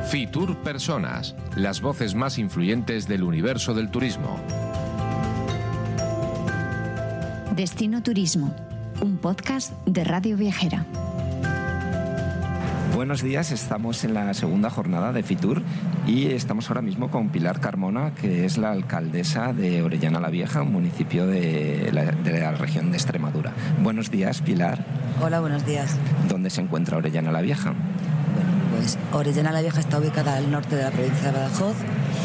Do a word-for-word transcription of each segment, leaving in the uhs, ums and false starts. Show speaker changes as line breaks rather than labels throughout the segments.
Fitur Personas, las voces más influyentes del universo del turismo.
Destino Turismo, un podcast de Radio Viajera.
Buenos días, estamos en la segunda jornada de Fitur y estamos ahora mismo con Pilar Carmona, que es la alcaldesa de Orellana la Vieja, un municipio de la, de la región de Extremadura. Buenos días, Pilar.
Hola, buenos días.
¿Dónde se encuentra Orellana la Vieja?
Bueno, pues Orellana la Vieja está ubicada al norte de la provincia de Badajoz.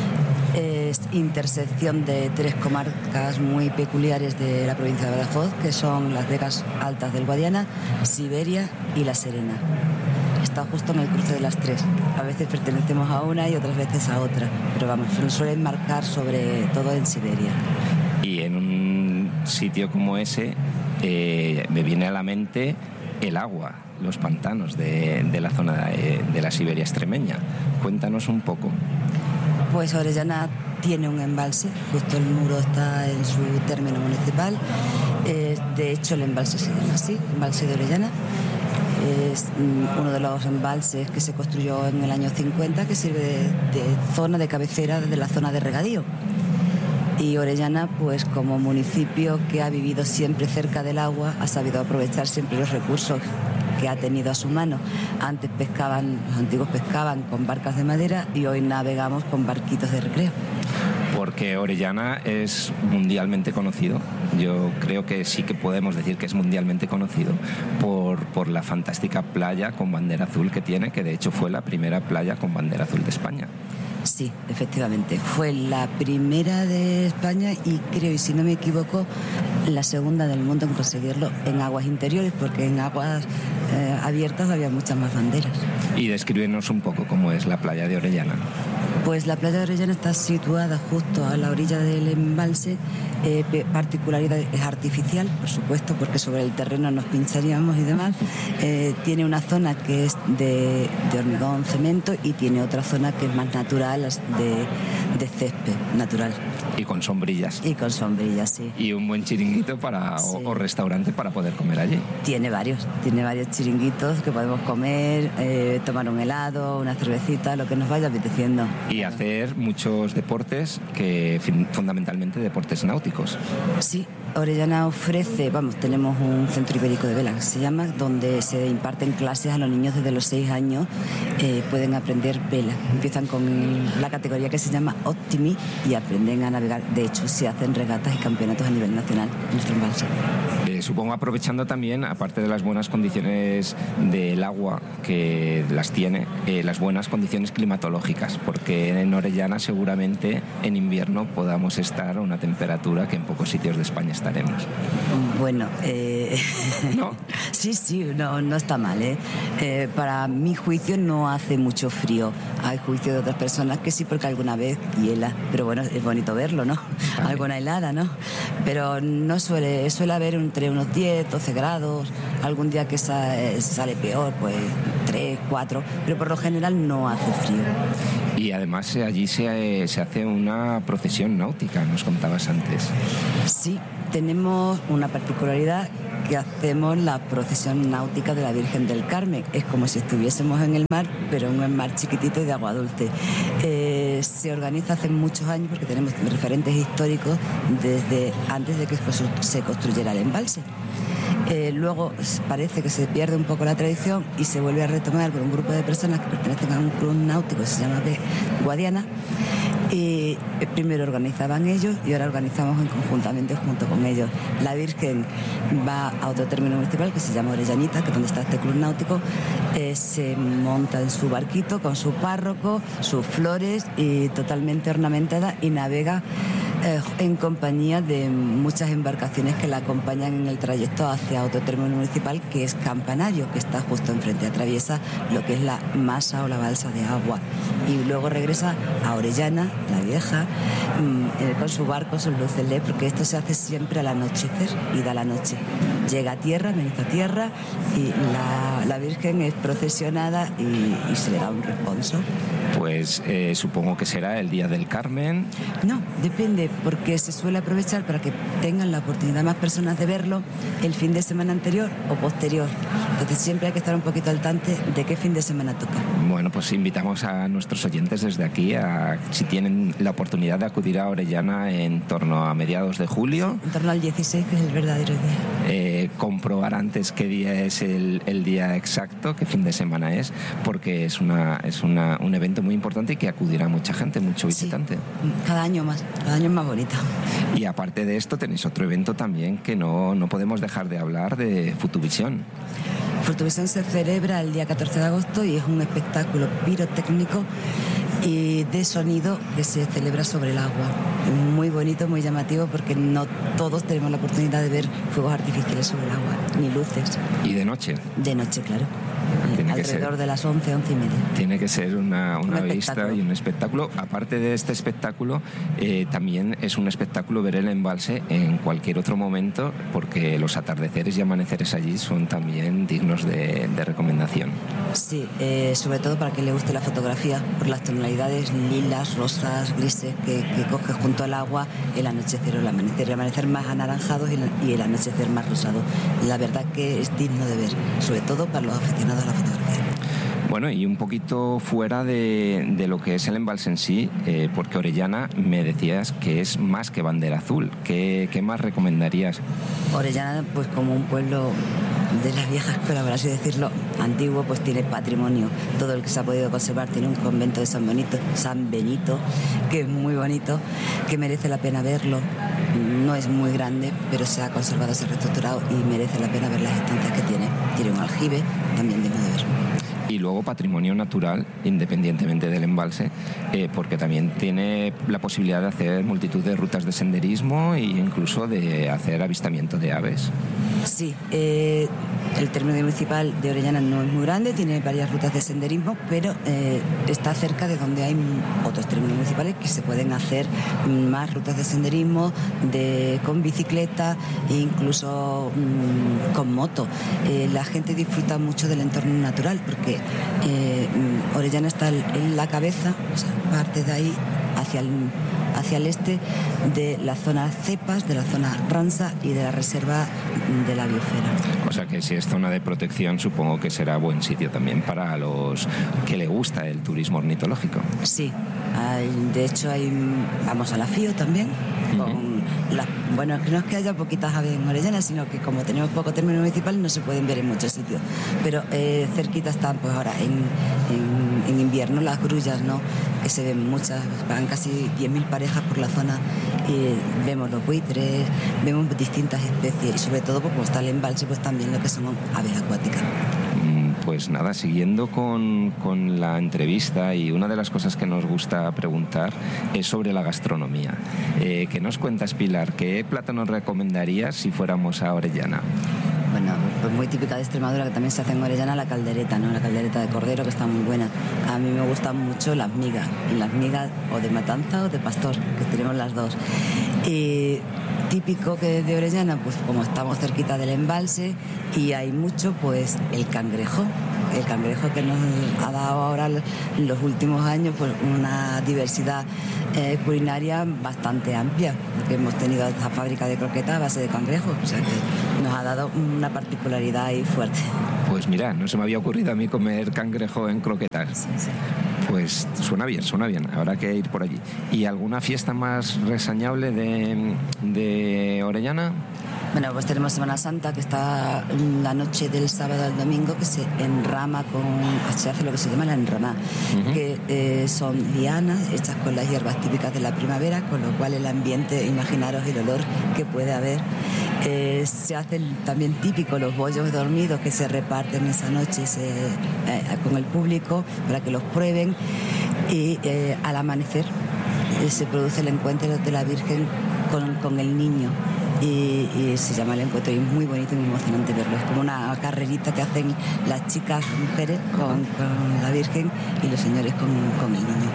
Es intersección de tres comarcas muy peculiares de la provincia de Badajoz, que son las Vegas Altas del Guadiana, Siberia y La Serena. Está justo en el cruce de las tres. A veces pertenecemos a una y otras veces a otra, pero vamos, nos suelen marcar sobre todo en Siberia.
Y en un sitio como ese eh, me viene a la mente el agua, los pantanos de, de la zona de, de la Siberia extremeña. Cuéntanos un poco.
Pues Orellana tiene un embalse, justo el muro está en su término municipal. Eh, de hecho, el embalse se llama así, embalse de Orellana. Es uno de los embalses que se construyó en el año cincuenta, que sirve de, de zona de cabecera de la zona de regadío. Y Orellana, pues como municipio que ha vivido siempre cerca del agua, ha sabido aprovechar siempre los recursos que ha tenido a su mano. Antes pescaban, los antiguos pescaban con barcas de madera y hoy navegamos con barquitos de recreo.
Porque Orellana es mundialmente conocido. Yo creo que sí que podemos decir que es mundialmente conocido por, por la fantástica playa con bandera azul que tiene, que de hecho fue la primera playa con bandera azul de España.
Sí, efectivamente. Fue la primera de España y creo, y si no me equivoco, la segunda del mundo en conseguirlo en aguas interiores, porque en aguas eh, abiertas había muchas más banderas.
Y descríbenos un poco cómo es la playa de Orellana.
Pues la playa de Orellana está situada justo a la orilla del embalse. Eh, particularidad es artificial, por supuesto, porque sobre el terreno nos pincharíamos y demás. Eh, tiene una zona que es de, de hormigón, cemento, y tiene otra zona que es más natural, de, de césped natural.
Y con sombrillas.
Y con sombrillas, sí.
Y un buen chiringuito para, sí. o, o restaurante para poder comer allí.
Tiene varios, tiene varios chiringuitos que podemos comer, eh, tomar un helado, una cervecita, lo que nos vaya apeteciendo.
Y hacer muchos deportes, que fundamentalmente deportes náuticos.
Sí, Orellana ofrece, vamos, tenemos un centro ibérico de vela que se llama, donde se imparten clases a los niños desde los seis años, eh, pueden aprender vela. Empiezan con la categoría que se llama Optimi y aprenden a navegar. De hecho, se hacen regatas y campeonatos a nivel nacional en nuestro embalse.
Eh, supongo aprovechando también, aparte de las buenas condiciones del agua que las tiene, eh, las buenas condiciones climatológicas, porque en Orellana seguramente en invierno podamos estar a una temperatura que en pocos sitios de España estaremos.
Bueno, eh...
¿no?
Sí, sí, no, no está mal, ¿eh? Eh, para mi juicio no hace mucho frío. Hay juicio de otras personas que sí, porque alguna vez hiela, pero bueno, es bonito verlo, ¿no? Vale. Alguna helada, ¿no? Pero no suele, suele haber entre unos diez, doce grados, algún día que sale, sale peor, pues tres, cuatro, pero por lo general no hace frío.
Y además allí se, se hace una procesión náutica, nos contabas antes.
Sí, tenemos una particularidad, que hacemos la procesión náutica de la Virgen del Carmen. Es como si estuviésemos en el mar, pero en un mar chiquitito y de agua dulce. Eh, se organiza hace muchos años, porque tenemos referentes históricos desde antes de que se construyera el embalse. Eh, luego parece que se pierde un poco la tradición y se vuelve a retomar con un grupo de personas que pertenecen a un club náutico que se llama Guadiana. Y primero organizaban ellos y ahora organizamos en conjuntamente junto con ellos. La Virgen va a otro término municipal que se llama Orellanita, que es donde está este club náutico. Eh, se monta en su barquito con su párroco, sus flores, y totalmente ornamentada, y navega eh, en compañía de muchas embarcaciones que la acompañan en el trayecto hacia otro término municipal, que es Campanario, que está justo enfrente. Atraviesa lo que es la masa o la balsa de agua y luego regresa a Orellana la Vieja, mmm, con su barco, sus luces L E D, porque esto se hace siempre al anochecer y da la noche. llega a tierra, Benito a tierra, y la, la Virgen es procesionada y, y se le da un responso.
Pues eh, supongo que será el Día del Carmen.
No, depende, porque se suele aprovechar para que tengan la oportunidad más personas de verlo el fin de semana anterior o posterior. Entonces siempre hay que estar un poquito al tanto de qué fin de semana toca.
Bueno, pues invitamos a nuestros oyentes desde aquí a, si tienen la oportunidad de acudir a Orellana en torno a mediados de julio.
En torno al dieciséis, que es el verdadero día.
Eh, comprobar antes qué día es el, el día exacto, qué fin de semana es, porque es, una, es una, un evento muy importante y que acudirá mucha gente, mucho visitante.
Sí, cada año más, cada año es más bonito.
Y aparte de esto tenéis otro evento también que no, no podemos dejar de hablar, de Futuvisión.
Futuvisión se celebra el día catorce de agosto y es un espectáculo pirotécnico y de sonido que se celebra sobre el agua. Es muy bonito, muy llamativo, porque no todos tenemos la oportunidad de ver fuegos artificiales sobre el agua, ni luces.
¿Y de noche?
De noche, claro.
Tiene
Alrededor
ser,
de las once, once y media.
Tiene que ser una, una
un
vista y un espectáculo. Aparte de este espectáculo, eh, también es un espectáculo ver el embalse en cualquier otro momento, porque los atardeceres y amaneceres allí son también dignos de, de recomendación.
Sí, eh, sobre todo para que le guste la fotografía, por las tonalidades lilas, rosas, grises que, que coge junto al agua el anochecer o el amanecer. El amanecer más anaranjado y, la, y el anochecer más rosado. La verdad que es digno de ver, sobre todo para los aficionados a la fotografía.
Bueno, y un poquito fuera de, de lo que es el embalse en sí, eh, porque Orellana me decías que es más que bandera azul. ¿Qué, qué más recomendarías?
Orellana, pues como un pueblo de la vieja escuela, por así decirlo, antiguo, pues tiene patrimonio. Todo el que se ha podido conservar. Tiene un convento de San Benito, San Benito, que es muy bonito, que merece la pena verlo. No es muy grande, pero se ha conservado, se ha reestructurado y merece la pena ver las estancias que tiene. Tiene un aljibe, también digno de ver.
Y luego patrimonio natural, independientemente del embalse, eh, porque también tiene la posibilidad de hacer multitud de rutas de senderismo e incluso de hacer avistamiento de aves.
Sí, eh, el término municipal de Orellana no es muy grande, tiene varias rutas de senderismo, pero eh, está cerca de donde hay otros términos municipales que se pueden hacer más rutas de senderismo, de, con bicicleta e incluso mmm, con moto. Eh, la gente disfruta mucho del entorno natural porque Eh, Orellana está en la cabeza, o sea, parte de ahí hacia el, hacia el este de la zona Cepas, de la zona Ransa y de la reserva de la biosfera.
O sea que si es zona de protección, supongo que será buen sitio también para los que le gusta el turismo ornitológico.
Sí, hay, de hecho hay, vamos a la FIO también, uh-huh. con la, bueno, no es que haya poquitas aves en Orellana, sino que como tenemos poco término municipal no se pueden ver en muchos sitios, pero eh, cerquita están pues ahora en, en, en invierno las grullas, ¿no? Que se ven muchas, van casi diez mil parejas por la zona y vemos los buitres, vemos distintas especies y sobre todo pues, como está el embalse, pues también lo que son aves acuáticas.
Pues nada, siguiendo con, con la entrevista, y una de las cosas que nos gusta preguntar es sobre la gastronomía. Eh, ¿Qué nos cuentas, Pilar? ¿Qué plato nos recomendarías si fuéramos a Orellana?
Bueno, pues muy típica de Extremadura, que también se hace en Orellana, la caldereta, ¿no? La caldereta de cordero, que está muy buena. A mí me gustan mucho las migas, y las migas o de matanza o de pastor, que tenemos las dos. Y típico que de Orellana, pues como estamos cerquita del embalse y hay mucho, pues el cangrejo. El cangrejo que nos ha dado ahora en los últimos años pues una diversidad eh, culinaria bastante amplia, porque hemos tenido esta fábrica de croquetas a base de cangrejo, o sea que nos ha dado una particularidad ahí fuerte.
Pues mira, no se me había ocurrido a mí comer cangrejo en croquetas.
Sí, sí.
Pues suena bien, suena bien, habrá que ir por allí. ¿Y alguna fiesta más reseñable de, de Orellana?
Bueno, pues tenemos Semana Santa, que está la noche del sábado al domingo, que se enrama con, se hace lo que se llama la enramada, uh-huh. que eh, son lianas hechas con las hierbas típicas de la primavera, con lo cual el ambiente, imaginaros el olor que puede haber. Eh, se hacen también típicos los bollos dormidos que se reparten esa noche se, eh, con el público para que los prueben, y eh, al amanecer eh, se produce el encuentro de la Virgen con, con el niño. Y, y se llama el encuentro y es muy bonito y muy emocionante verlo. Es como una carrerita que hacen las chicas, mujeres, con, con la Virgen y los señores con, con el niño.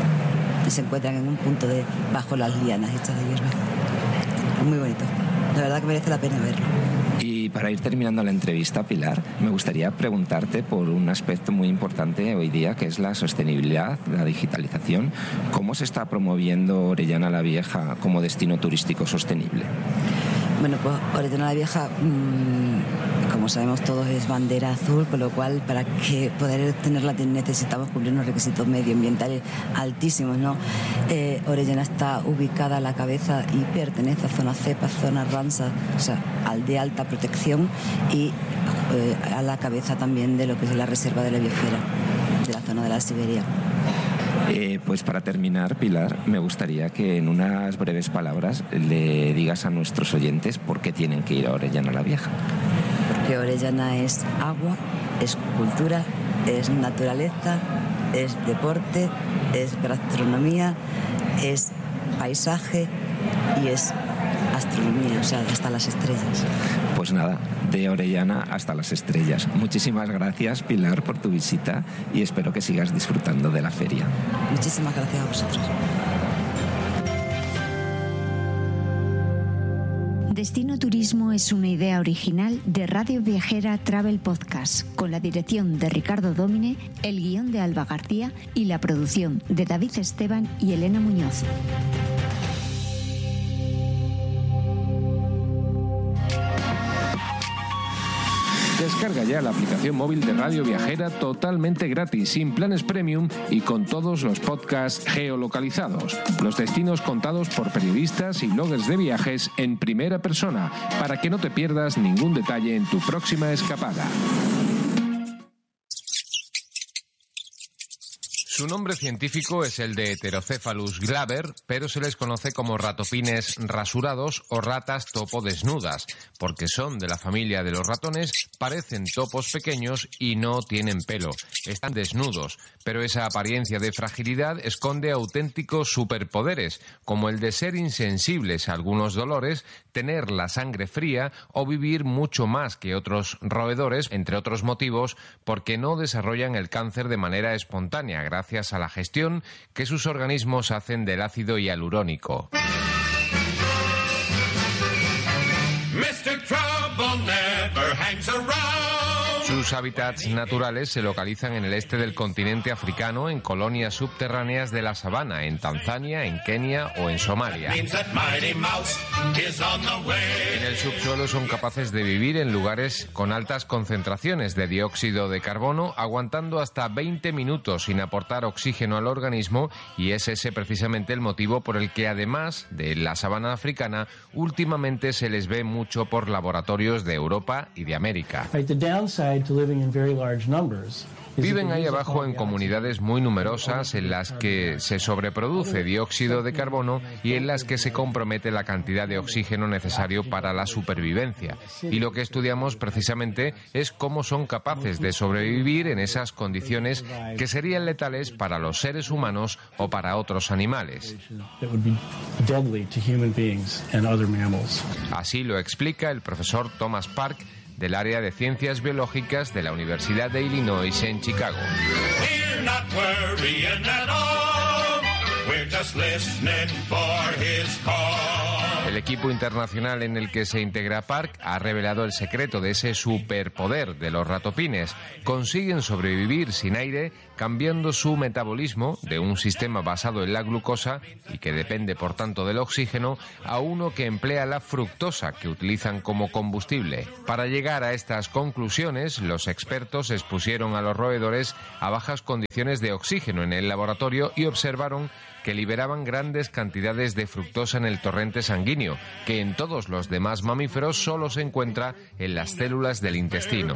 Y se encuentran en un punto de bajo las lianas hechas de hierba. Es muy bonito. La verdad que merece la pena verlo.
Y Y para ir terminando la entrevista, Pilar, me gustaría preguntarte por un aspecto muy importante hoy día, que es la sostenibilidad, la digitalización. ¿Cómo se está promoviendo Orellana la Vieja como destino turístico sostenible?
Bueno, pues Orellana la Vieja, mmm, como sabemos todos, es bandera azul, con lo cual para que poder tenerla necesitamos cumplir unos requisitos medioambientales altísimos, ¿no? Eh, Orellana está ubicada a la cabeza y pertenece a zona cepa, zona Ramsar, o sea, al de alta protección, y eh, a la cabeza también de lo que es la reserva de la biosfera, de la zona de la Siberia.
Eh, pues para terminar, Pilar, me gustaría que en unas breves palabras le digas a nuestros oyentes por qué tienen que ir a Orellana la Vieja.
Porque Orellana es agua, es cultura, es naturaleza, es deporte, es gastronomía, es paisaje y es astronomía, o sea, hasta las estrellas.
Pues nada, de Orellana hasta las estrellas. Muchísimas gracias, Pilar, por tu visita y espero que sigas disfrutando de la feria.
Muchísimas gracias a vosotros.
Destino Turismo es una idea original de Radio Viajera Travel Podcast, con la dirección de Ricardo Dómine, el guión de Alba García y la producción de David Esteban y Elena Muñoz.
Descarga ya la aplicación móvil de Radio Viajera totalmente gratis, sin planes premium y con todos los podcasts geolocalizados. Los destinos contados por periodistas y bloggers de viajes en primera persona, para que no te pierdas ningún detalle en tu próxima escapada. Su nombre científico es el de Heterocephalus glaber, pero se les conoce como ratopines rasurados o ratas topo desnudas, porque son de la familia de los ratones, parecen topos pequeños y no tienen pelo. Están desnudos, pero esa apariencia de fragilidad esconde auténticos superpoderes, como el de ser insensibles a algunos dolores, tener la sangre fría o vivir mucho más que otros roedores, entre otros motivos, porque no desarrollan el cáncer de manera espontánea, gracias gracias a la gestión que sus organismos hacen del ácido hialurónico. mister Trouble never hangs around. Sus hábitats naturales se localizan en el este del continente africano, en colonias subterráneas de la sabana, en Tanzania, en Kenia o en Somalia. En el subsuelo son capaces de vivir en lugares con altas concentraciones de dióxido de carbono, aguantando hasta veinte minutos sin aportar oxígeno al organismo, y es ese precisamente el motivo por el que, además de la sabana africana, últimamente se les ve mucho por laboratorios de Europa y de América. Viven ahí abajo en comunidades muy numerosas en las que se sobreproduce dióxido de carbono y en las que se compromete la cantidad de oxígeno necesario para la supervivencia. Y lo que estudiamos precisamente es cómo son capaces de sobrevivir en esas condiciones que serían letales para los seres humanos o para otros animales. Así lo explica el profesor Thomas Park, del área de Ciencias Biológicas de la Universidad de Illinois en Chicago. El equipo internacional en el que se integra Park ha revelado el secreto de ese superpoder de los ratopines. Consiguen sobrevivir sin aire, cambiando su metabolismo de un sistema basado en la glucosa y que depende por tanto del oxígeno a uno que emplea la fructosa, que utilizan como combustible. Para llegar a estas conclusiones, los expertos expusieron a los roedores a bajas condiciones de oxígeno en el laboratorio y observaron que liberaban grandes cantidades de fructosa en el torrente sanguíneo, que en todos los demás mamíferos solo se encuentra en las células del intestino.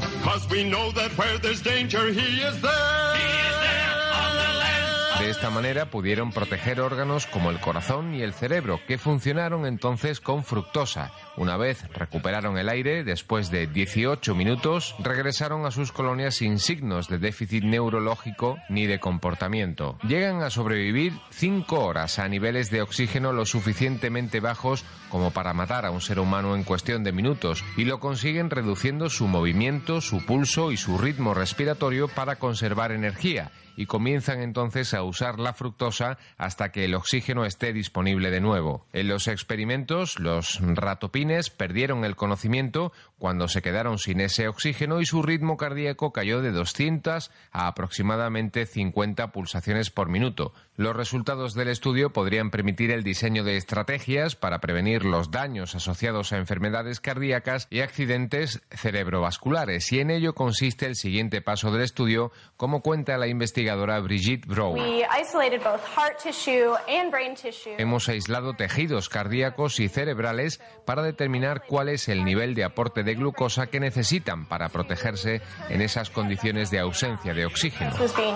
De esta manera pudieron proteger órganos como el corazón y el cerebro, que funcionaron entonces con fructosa. Una vez recuperaron el aire, después de dieciocho minutos, regresaron a sus colonias sin signos de déficit neurológico ni de comportamiento. Llegan a sobrevivir cinco horas a niveles de oxígeno lo suficientemente bajos como para matar a un ser humano en cuestión de minutos, y lo consiguen reduciendo su movimiento, su pulso y su ritmo respiratorio para conservar energía, y comienzan entonces a usar la fructosa hasta que el oxígeno esté disponible de nuevo. En los experimentos, los ratopines ratopines perdieron el conocimiento cuando se quedaron sin ese oxígeno y su ritmo cardíaco cayó de doscientas a aproximadamente cincuenta pulsaciones por minuto. Los resultados del estudio podrían permitir el diseño de estrategias para prevenir los daños asociados a enfermedades cardíacas y accidentes cerebrovasculares, y en ello consiste el siguiente paso del estudio, como cuenta la investigadora Brigitte Brown. Hemos aislado tejidos cardíacos y cerebrales para determinar cuál es el nivel de aporte de glucosa que necesitan para protegerse en esas condiciones de ausencia de oxígeno.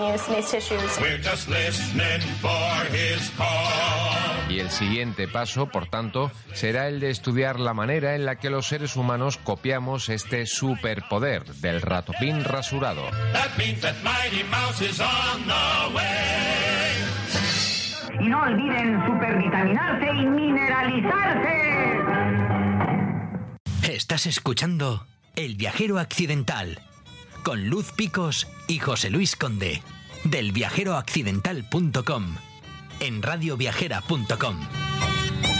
Y el siguiente paso, por tanto, será el de estudiar la manera en la que los seres humanos copiamos este superpoder del ratopín rasurado.
Y no olviden supervitaminarse y mineralizarse.
Estás escuchando El Viajero Accidental con Luz Picos y José Luis Conde del viajero accidental punto com en radio viajera punto com.